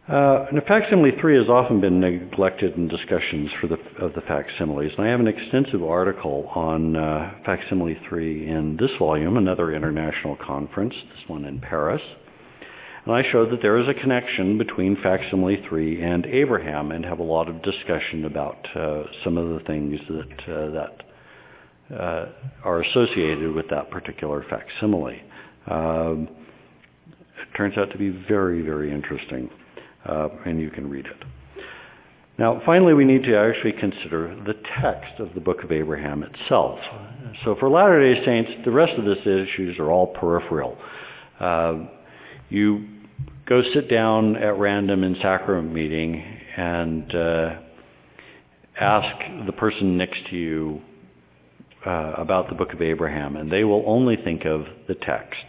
Now, facsimile 3 has often been neglected in discussions of the facsimiles, and I have an extensive article on facsimile 3 in this volume, another international conference, this one in Paris. And I showed that there is a connection between facsimile 3 and Abraham, and have a lot of discussion about some of the things that are associated with that particular facsimile. It turns out to be very, very interesting. And you can read it. Now, finally, we need to actually consider the text of the Book of Abraham itself. So for Latter-day Saints, the rest of these issues are all peripheral. You go sit down at random in sacrament meeting and ask the person next to you about the Book of Abraham, and they will only think of the text.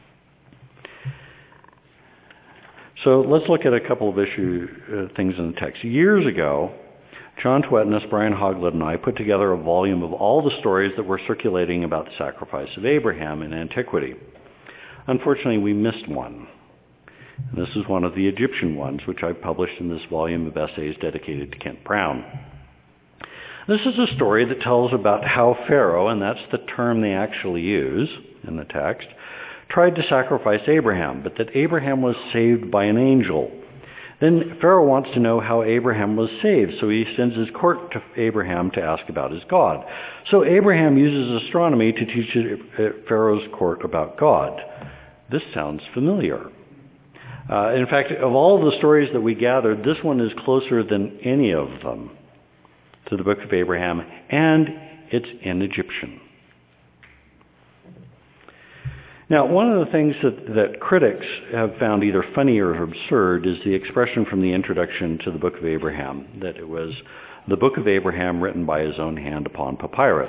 So let's look at a couple of things in the text. Years ago, John Twetinus, Brian Hoglett, and I put together a volume of all the stories that were circulating about the sacrifice of Abraham in antiquity. Unfortunately, we missed one. And this is one of the Egyptian ones, which I published in this volume of essays dedicated to Kent Brown. This is a story that tells about how Pharaoh, and that's the term they actually use in the text, tried to sacrifice Abraham, but that Abraham was saved by an angel. Then Pharaoh wants to know how Abraham was saved, so he sends his court to Abraham to ask about his God. So Abraham uses astronomy to teach Pharaoh's court about God. This sounds familiar. In fact, of all of the stories that we gathered, this one is closer than any of them to the Book of Abraham, and it's in Egyptian. Now, one of the things that critics have found either funny or absurd is the expression from the introduction to the Book of Abraham, that it was the Book of Abraham written by his own hand upon papyrus.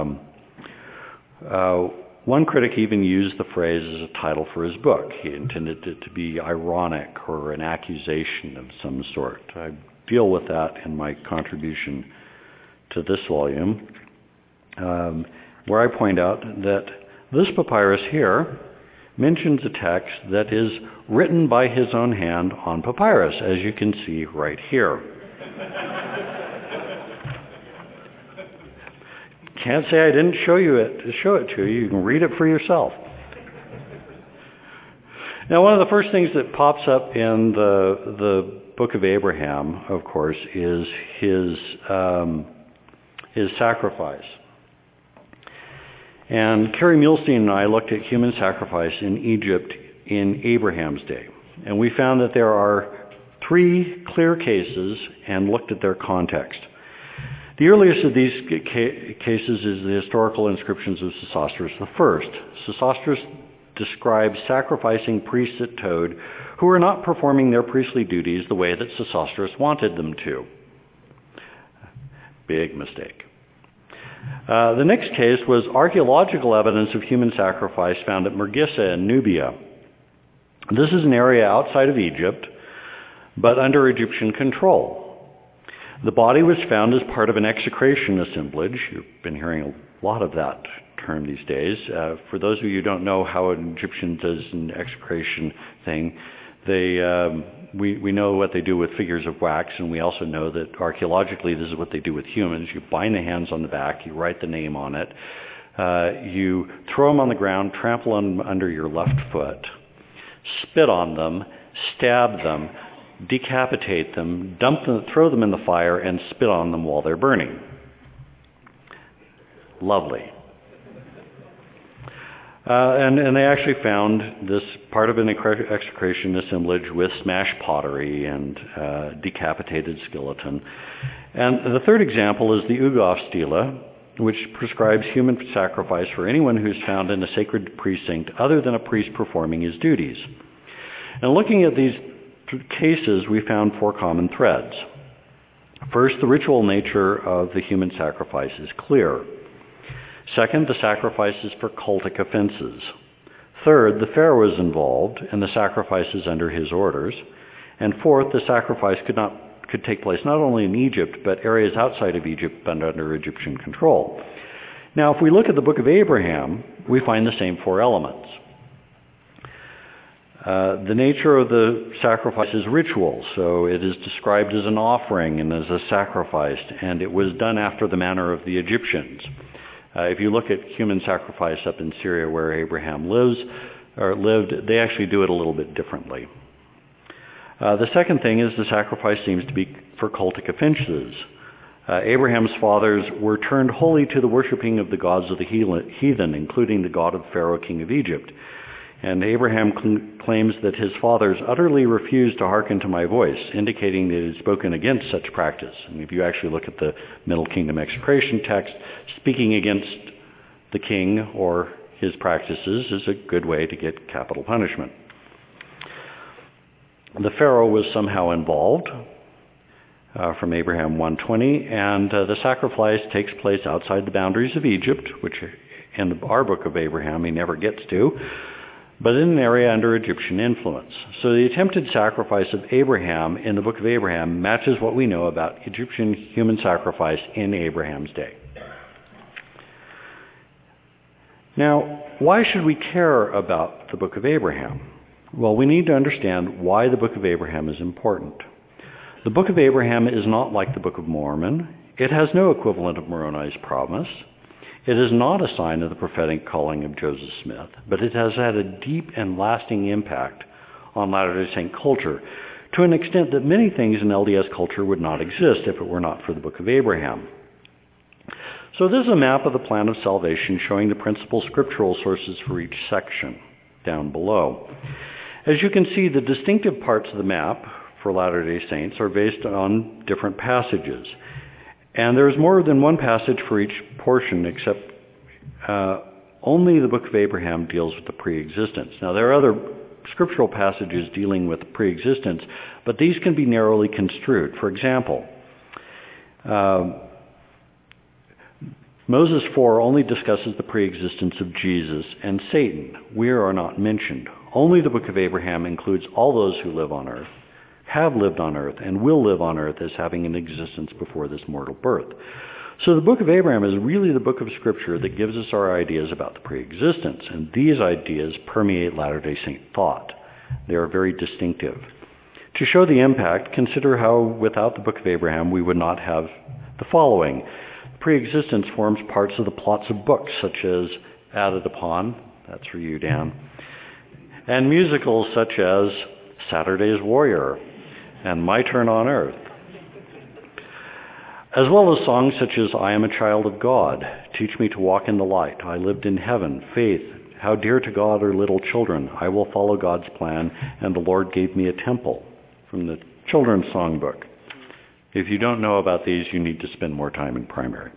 One critic even used the phrase as a title for his book. He intended it to be ironic or an accusation of some sort. I deal with that in my contribution to this volume, where I point out that this papyrus here mentions a text that is written by his own hand on papyrus, as you can see right here. Can't say I didn't show it to you. You can read it for yourself. Now, one of the first things that pops up in the Book of Abraham, of course, is his sacrifice. And Kerry Muhlestein and I looked at human sacrifice in Egypt in Abraham's day. And we found that there are 3 clear cases and looked at their context. The earliest of these cases is the historical inscriptions of Sesostris I. Sesostris describes sacrificing priests at Tod who were not performing their priestly duties the way that Sesostris wanted them to. Big mistake. The next case was archaeological evidence of human sacrifice found at Mergissa in Nubia. This is an area outside of Egypt, but under Egyptian control. The body was found as part of an execration assemblage. You've been hearing a lot of that term these days. For those of you who don't know how an Egyptian does an execration thing, we know what they do with figures of wax, and we also know that archaeologically this is what they do with humans. You bind the hands on the back, you write the name on it, you throw them on the ground, trample them under your left foot, spit on them, stab them, decapitate them, dump them, throw them in the fire, and spit on them while they're burning. Lovely. And they actually found this part of an execration assemblage with smashed pottery and decapitated skeleton. And the third example is the Ugaf stela, which prescribes human sacrifice for anyone who's found in a sacred precinct other than a priest performing his duties. And looking at these cases, we found 4 common threads. First, the ritual nature of the human sacrifice is clear. Second, the sacrifice is for cultic offenses. Third, the Pharaoh is involved, and the sacrifice is under his orders. And fourth, the sacrifice could take place not only in Egypt, but areas outside of Egypt but under Egyptian control. Now, if we look at the Book of Abraham, we find the same 4 elements. The nature of the sacrifice is ritual, so it is described as an offering and as a sacrifice, and it was done after the manner of the Egyptians. If you look at human sacrifice up in Syria where Abraham lived, they actually do it a little bit differently. The second thing is the sacrifice seems to be for cultic offenses. Abraham's fathers were turned wholly to the worshiping of the gods of the heathen, including the god of Pharaoh, king of Egypt. And Abraham claims that his fathers utterly refused to hearken to my voice, indicating that he had spoken against such practice. And if you actually look at the Middle Kingdom execration text, speaking against the king or his practices is a good way to get capital punishment. The Pharaoh was somehow involved from Abraham 1:20, and the sacrifice takes place outside the boundaries of Egypt, which in our book of Abraham he never gets to, but in an area under Egyptian influence. So the attempted sacrifice of Abraham in the book of Abraham matches what we know about Egyptian human sacrifice in Abraham's day. Now, why should we care about the book of Abraham? Well, we need to understand why the book of Abraham is important. The book of Abraham is not like the Book of Mormon. It has no equivalent of Moroni's promise. It is not a sign of the prophetic calling of Joseph Smith, but it has had a deep and lasting impact on Latter-day Saint culture to an extent that many things in LDS culture would not exist if it were not for the Book of Abraham. So this is a map of the plan of salvation showing the principal scriptural sources for each section down below. As you can see, the distinctive parts of the map for Latter-day Saints are based on different passages. And there's more than one passage for each portion, except only the book of Abraham deals with the pre-existence. Now, there are other scriptural passages dealing with pre-existence, but these can be narrowly construed. For example, Moses 4 only discusses the pre-existence of Jesus and Satan. We are not mentioned. Only the book of Abraham includes all those who live on earth, have lived on earth, and will live on earth as having an existence before this mortal birth. So the book of Abraham is really the book of Scripture that gives us our ideas about the pre-existence, and these ideas permeate Latter-day Saint thought. They are very distinctive. To show the impact, consider how without the book of Abraham we would not have the following. Pre-existence forms parts of the plots of books, such as Added Upon, that's for you, Dan, and musicals such as Saturday's Warrior and My Turn on Earth, as well as songs such as I Am a Child of God, Teach Me to Walk in the Light, I Lived in Heaven, Faith, How Dear to God Are Little Children, I Will Follow God's Plan, and The Lord Gave Me a Temple, from the Children's Songbook. If you don't know about these, you need to spend more time in primary.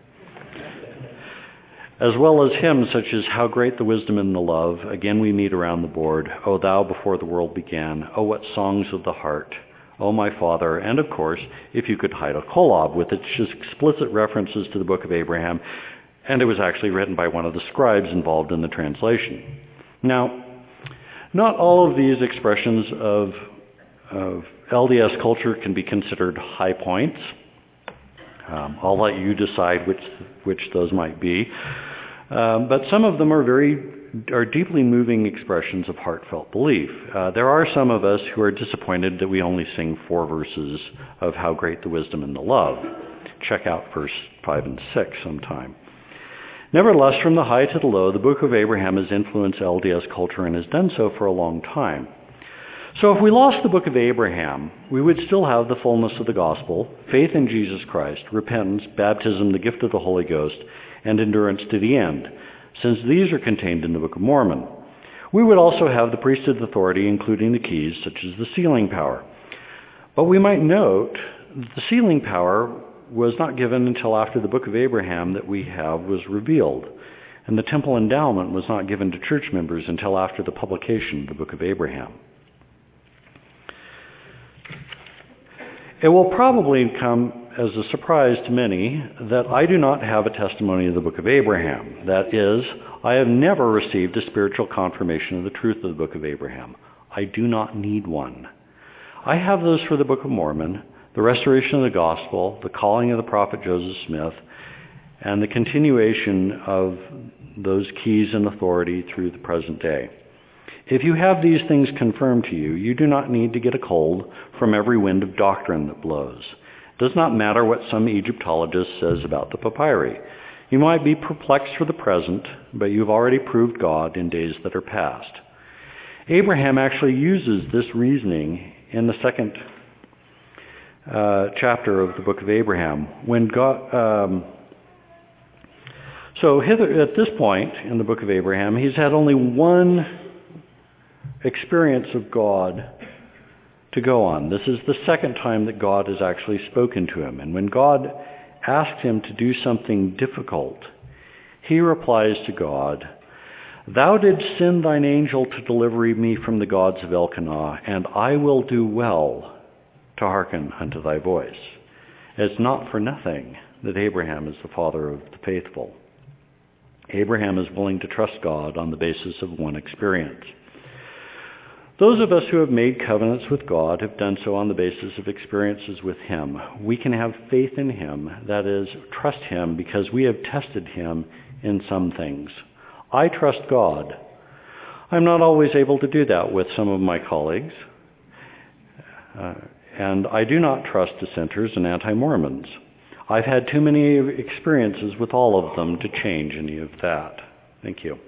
As well as hymns such as How Great the Wisdom and the Love, again we meet around the board, O Thou Before the World Began, O What Songs of the Heart, O My Father, and of course, If You Could Hide a Kolob, with its explicit references to the book of Abraham, and it was actually written by one of the scribes involved in the translation. Now, not all of these expressions of LDS culture can be considered high points. I'll let you decide which those might be. But some of them are deeply moving expressions of heartfelt belief. There are some of us who are disappointed that we only sing 4 verses of How Great the Wisdom and the Love. Check out verse 5 and 6 sometime. Nevertheless, from the high to the low, the book of Abraham has influenced LDS culture and has done so for a long time. So if we lost the book of Abraham, we would still have the fullness of the gospel, faith in Jesus Christ, repentance, baptism, the gift of the Holy Ghost, and endurance to the end, since these are contained in the Book of Mormon. We would also have the priesthood authority, including the keys, such as the sealing power. But we might note that the sealing power was not given until after the Book of Abraham that we have was revealed, and the temple endowment was not given to church members until after the publication of the Book of Abraham. It will probably come as a surprise to many that I do not have a testimony of the book of Abraham. That is, I have never received a spiritual confirmation of the truth of the book of Abraham. I do not need one. I have those for the Book of Mormon, the restoration of the gospel, the calling of the prophet Joseph Smith, and the continuation of those keys and authority through the present day. If you have these things confirmed to you, you do not need to get a cold from every wind of doctrine that blows. It does not matter what some Egyptologist says about the papyri. You might be perplexed for the present, but you've already proved God in days that are past. Abraham actually uses this reasoning in the second chapter of the book of Abraham. When God, at this point in the book of Abraham, he's had only one experience of God to go on. This is the second time that God has actually spoken to him. And when God asks him to do something difficult, he replies to God, "Thou didst send thine angel to deliver me from the gods of Elkanah, and I will do well to hearken unto thy voice." It's not for nothing that Abraham is the father of the faithful. Abraham is willing to trust God on the basis of one experience. Those of us who have made covenants with God have done so on the basis of experiences with him. We can have faith in him, that is, trust him because we have tested him in some things. I trust God. I'm not always able to do that with some of my colleagues. And I do not trust dissenters and anti-Mormons. I've had too many experiences with all of them to change any of that. Thank you.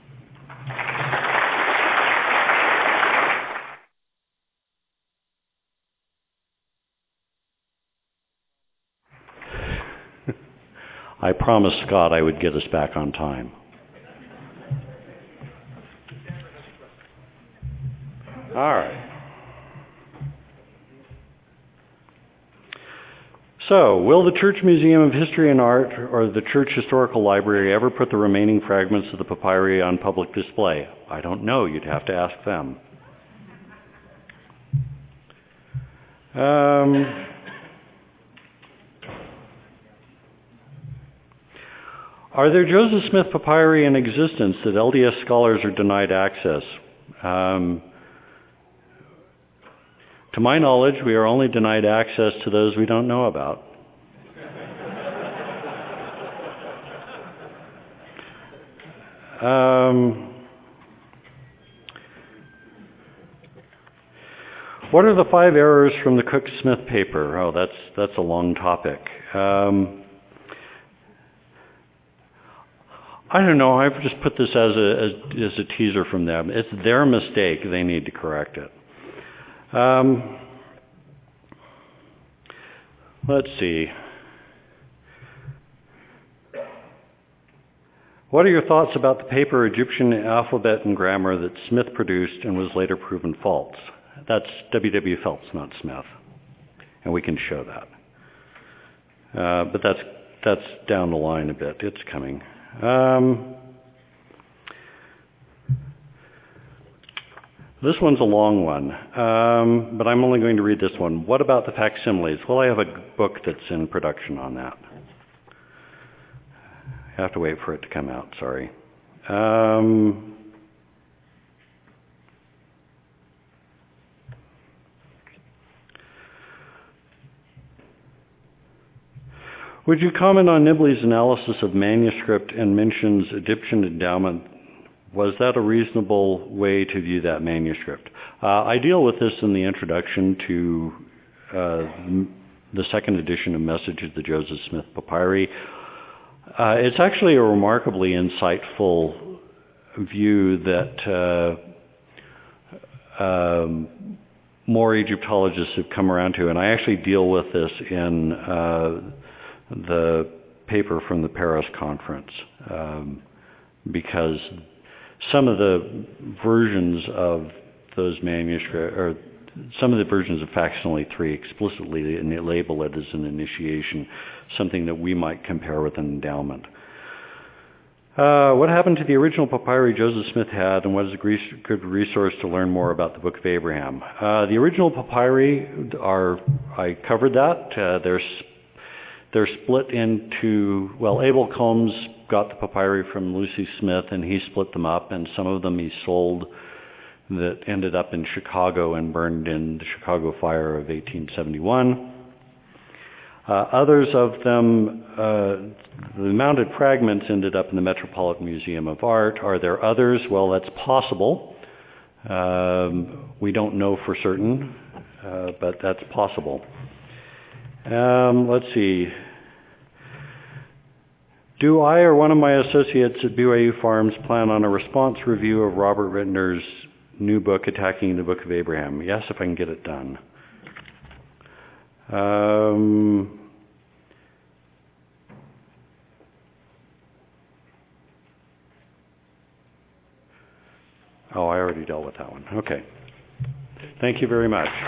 I promised Scott I would get us back on time. All right. So, will the Church Museum of History and Art or the Church Historical Library ever put the remaining fragments of the papyri on public display? I don't know. You'd have to ask them. Are there Joseph Smith papyri in existence that LDS scholars are denied access? To my knowledge, we are only denied access to those we don't know about. What are the 5 errors from the Cook-Smith paper? Oh, that's a long topic. I don't know. I've just put this as a teaser from them. It's their mistake. They need to correct it. Let's see. What are your thoughts about the paper Egyptian Alphabet and Grammar that Smith produced and was later proven false? That's W.W. Phelps, not Smith. And we can show that. But that's down the line a bit. It's coming. This one's a long one, but I'm only going to read this one. What about the facsimiles? Well, I have a book that's in production on that. I have to wait for it to come out, sorry. Would you comment on Nibley's analysis of manuscript and mentions Egyptian endowment? Was that a reasonable way to view that manuscript? I deal with this in the introduction to the second edition of Message of the Joseph Smith Papyri. It's actually a remarkably insightful view that more Egyptologists have come around to, and I actually deal with this in the paper from the Paris conference, because some of the versions of those manuscripts, or some of the versions of Facsimile 3 explicitly label it as an initiation, something that we might compare with an endowment. What happened to the original papyri Joseph Smith had, and what is a good resource to learn more about the Book of Abraham? The original papyri I covered that. They're split into, well, Abel Combs got the papyri from Lucy Smith, and he split them up, and some of them he sold that ended up in Chicago and burned in the Chicago fire of 1871. Others of them, the mounted fragments ended up in the Metropolitan Museum of Art. Are there others? Well, that's possible. We don't know for certain, but that's possible. Let's see. Do I or one of my associates at BYU Farms plan on a response review of Robert Rittner's new book, Attacking the Book of Abraham? Yes, if I can get it done. Oh, I already dealt with that one. Okay. Thank you very much.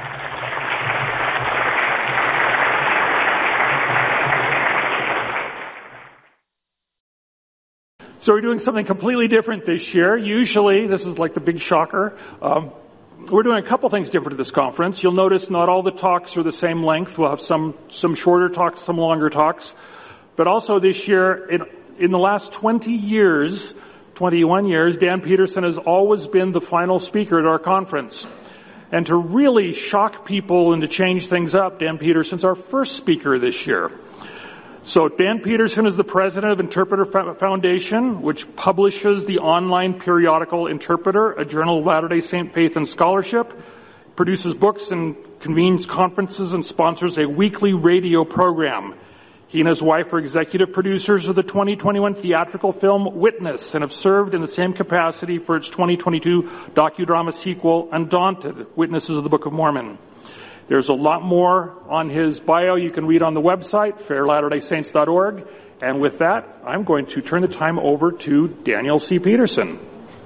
So we're doing something completely different this year. Usually, this is like the big shocker. We're doing a couple things different at this conference. You'll notice not all the talks are the same length. We'll have some shorter talks, some longer talks. But also this year, in the last 21 years, Dan Peterson has always been the final speaker at our conference. And to really shock people and to change things up, Dan Peterson's our first speaker this year. So Dan Peterson is the president of Interpreter Foundation, which publishes the online periodical Interpreter, a journal of Latter-day Saint faith and scholarship, produces books and convenes conferences and sponsors a weekly radio program. He and his wife are executive producers of the 2021 theatrical film Witness and have served in the same capacity for its 2022 docudrama sequel, Undaunted, Witnesses of the Book of Mormon. There's a lot more on his bio you can read on the website, fairlatterdaysaints.org. And with that, I'm going to turn the time over to Daniel C. Peterson.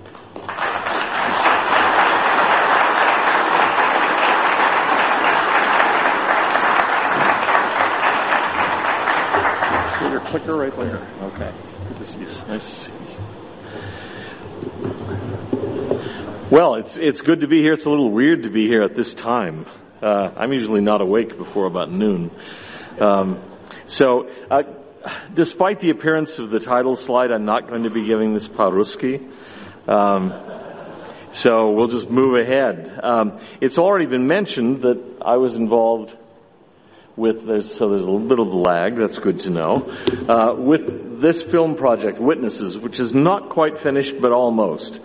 So your clicker right there. Okay. Good to see you. Nice to see you. Well, it's good to be here. It's a little weird to be here at this time. I'm usually not awake before about noon. Despite the appearance of the title slide, I'm not going to be giving this Paruski. So we'll just move ahead. It's already been mentioned that I was involved with there's a little bit of a lag. That's good to know. With this film project, Witnesses, which is not quite finished, but almost.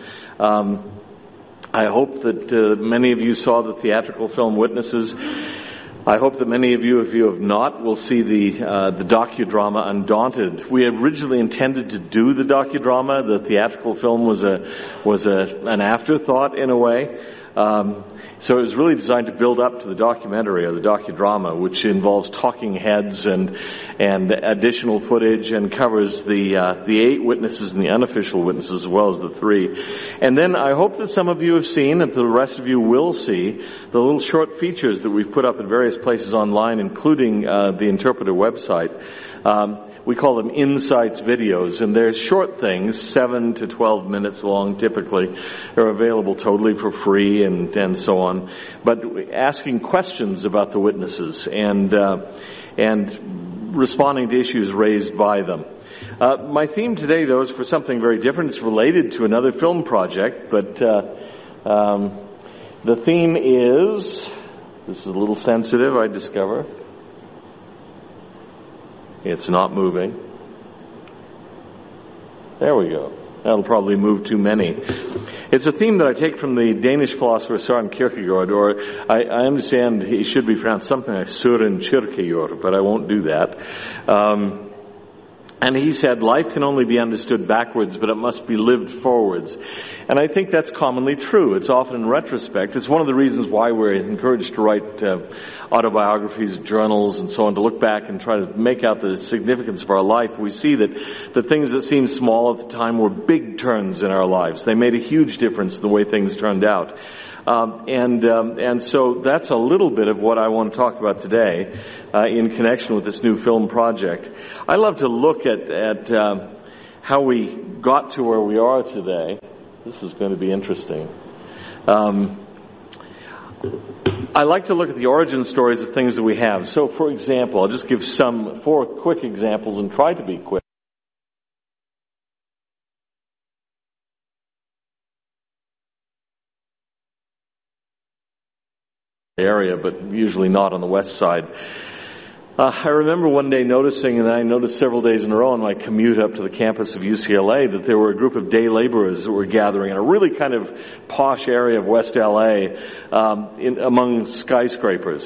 I hope that many of you saw the theatrical film Witnesses. I hope that many of you, if you have not, will see the docudrama Undaunted. We originally intended to do the docudrama. The theatrical film was an afterthought in a way. So it was really designed to build up to the documentary or the docudrama, which involves talking heads and additional footage and covers the 8 witnesses and the unofficial witnesses as well as the 3. And then I hope that some of you have seen, and the rest of you will see, the little short features that we've put up in various places online, including the Interpreter website. We call them insights videos, and they're short things, 7 to 12 minutes long typically. They're available totally for free and so on. But asking questions about the witnesses and responding to issues raised by them. My theme today, though, is for something very different. It's related to another film project, but the theme is, this is a little sensitive, I discover. It's not moving. There we go. That'll probably move too many. It's a theme that I take from the Danish philosopher Søren Kierkegaard, or I understand he should be pronounced something like Søren Kierkegaard, but I won't do that. And he said, life can only be understood backwards, but it must be lived forwards. And I think that's commonly true. It's often in retrospect. It's one of the reasons why we're encouraged to write autobiographies, journals, and so on, to look back and try to make out the significance of our life. We see that the things that seemed small at the time were big turns in our lives. They made a huge difference in the way things turned out. And so that's a little bit of what I want to talk about today in connection with this new film project. I love to look at how we got to where we are today. This is going to be interesting. I like to look at the origin stories of things that we have. So, for example, I'll just give 4 quick examples and try to be quick. Area, but usually not on the west side. I remember one day noticing, and I noticed several days in a row on my commute up to the campus of UCLA, that there were a group of day laborers that were gathering in a really kind of posh area of West LA among skyscrapers.